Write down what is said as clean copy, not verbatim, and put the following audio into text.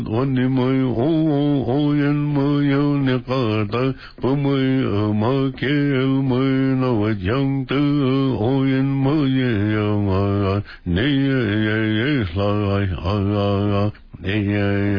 ونمي أو ينمي نقاط بمي ما كيمي نوجنت أو ينمي يا نيا يا